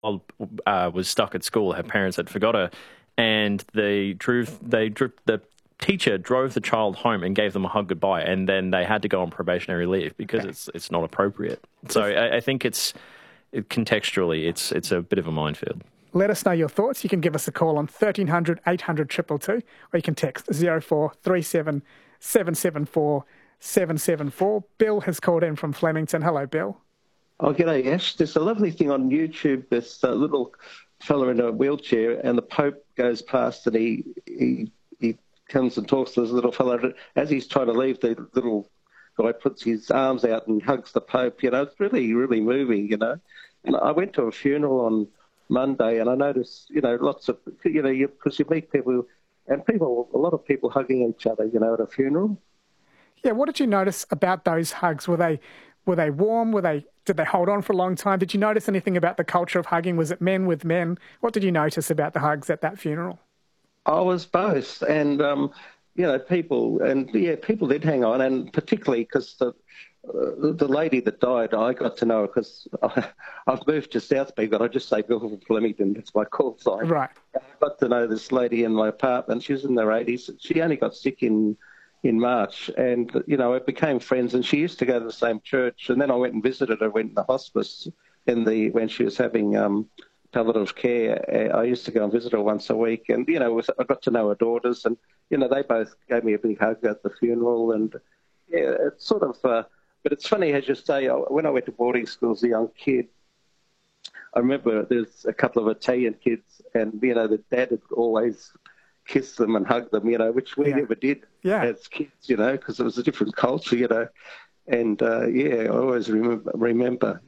was stuck at school. Her parents had forgot her, and the teacher drove the child home and gave them a hug goodbye, and then they had to go on probationary leave because it's not appropriate. So I think contextually it's a bit of a minefield. Let us know your thoughts. You can give us a call on 1300 800 222, or you can text 0437 774 774. Bill has called in from Flemington. Hello, Bill. Oh, g'day, Ash. There's a lovely thing on YouTube. This little fella in a wheelchair, and the Pope goes past, and he comes and talks to this little fella. As he's trying to leave, the little guy puts his arms out and hugs the Pope. It's really, really moving, And I went to a funeral on Monday, and I noticed, lots of, because you meet people, and a lot of people hugging each other, at a funeral. Yeah, what did you notice about those hugs? Were they warm? Did they hold on for a long time? Did you notice anything about the culture of hugging? Was it men with men? What did you notice about the hugs at that funeral? I was both, and people did hang on, and particularly because the lady that died, I got to know her because I've moved to South Bay, but I just say Bill from Flemington. That's my call sign. Right. I got to know this lady in my apartment. She was in her 80s. She only got sick in March, and we became friends. And she used to go to the same church. And then I went and visited her. Went in the hospice when she was having palliative care. I used to go and visit her once a week, and I got to know her daughters, and they both gave me a big hug at the funeral. And it's sort of. But it's funny, as you say, when I went to boarding school as a young kid, I remember there's a couple of Italian kids, and the dad would always kiss them and hug them, which we never did as kids, because it was a different culture, And I always remember,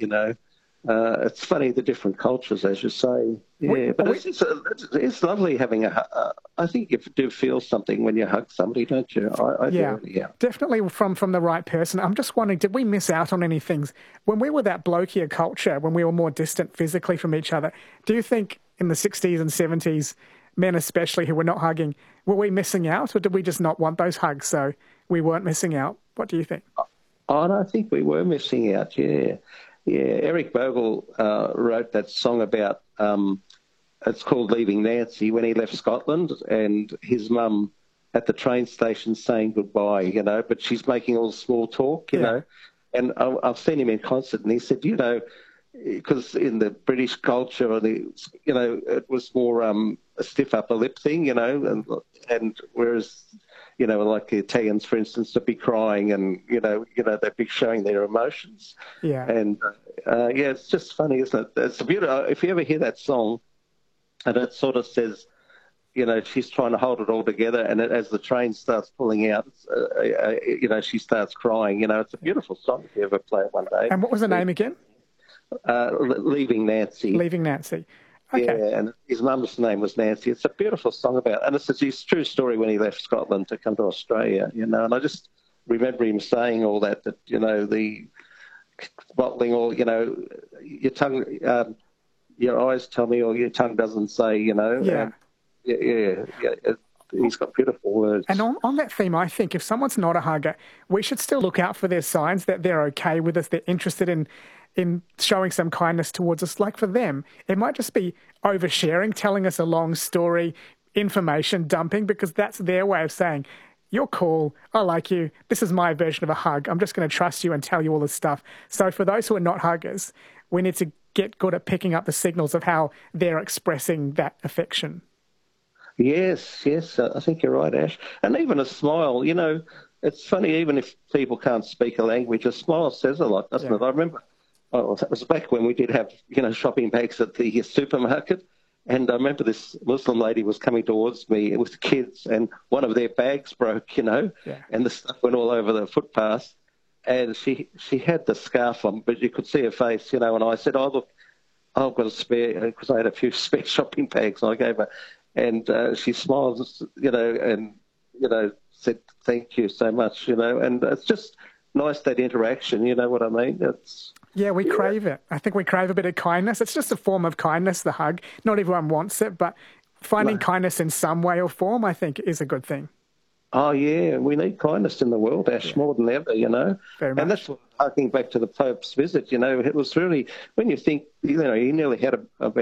it's funny, the different cultures, as you say. Yeah, but it's lovely having I think you do feel something when you hug somebody, don't you? I do, yeah. Definitely from the right person. I'm just wondering, did we miss out on any things? When we were that blokier culture, when we were more distant physically from each other, do you think in the 60s and 70s, men especially who were not hugging, were we missing out, or did we just not want those hugs so we weren't missing out? What do you think? Oh, no, I think we were missing out, yeah. Yeah, Eric Bogle wrote that song about, it's called Leaving Nancy, when he left Scotland, and his mum at the train station saying goodbye, but she's making all small talk, you know. And I've seen him in concert, and he said, because in the British culture, it was more a stiff upper lip thing, and whereas, like the Italians, for instance, to be crying and, they'd be showing their emotions. Yeah. And, it's just funny, isn't it? It's beautiful. If you ever hear that song, and it sort of says, she's trying to hold it all together, and as the train starts pulling out, she starts crying. It's a beautiful song if you ever play it one day. And what was the name again? Leaving Nancy. Leaving Nancy. Okay. Yeah, and his mum's name was Nancy. It's a beautiful song and it's his true story when he left Scotland to come to Australia, and I just remember him saying all that, the bottling all, your tongue, your eyes tell me, or your tongue doesn't say, Yeah. He's got beautiful words. And on that theme, I think if someone's not a hugger, we should still look out for their signs that they're okay with us, they're interested in showing some kindness towards us. Like for them, it might just be oversharing, telling us a long story, information dumping, because that's their way of saying, you're cool, I like you, this is my version of a hug, I'm just going to trust you and tell you all this stuff. So for those who are not huggers, we need to get good at picking up the signals of how they're expressing that affection. Yes, I think you're right, Ash. And even a smile, it's funny, even if people can't speak a language, a smile says a lot, doesn't it? I remember, that was back when we did have, shopping bags at the supermarket. And I remember this Muslim lady was coming towards me with the kids, and one of their bags broke, and the stuff went all over the footpath. And she had the scarf on, but you could see her face, and I said, oh, look, I've got a spare, because I had a few spare shopping bags, and I gave her. And she smiled, and, said, thank you so much, and it's just nice, that interaction, you know what I mean? We crave it. I think we crave a bit of kindness. It's just a form of kindness, the hug. Not everyone wants it, but finding kindness in some way or form, I think, is a good thing. Oh, yeah, we need kindness in the world, Ash, more than ever, Very much. And that's what, harking back to the Pope's visit, it was really, when you think, he nearly had about